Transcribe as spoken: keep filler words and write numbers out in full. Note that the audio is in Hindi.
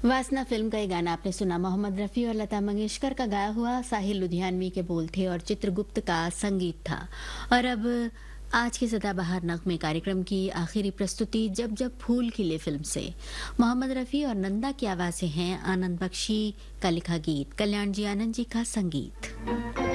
वासना फिल्म का ये गाना आपने सुना। मोहम्मद रफ़ी और लता मंगेशकर का गाया हुआ, साहिल लुधियानवी के बोल थे और चित्रगुप्त का संगीत था। और अब आज के सदाबहार नगमे कार्यक्रम की आखिरी प्रस्तुति जब जब फूल खिले फिल्म से मोहम्मद रफ़ी और नंदा की आवाज़ें हैं, आनंद बख्शी का लिखा गीत, कल्याण जी आनंद जी का संगीत।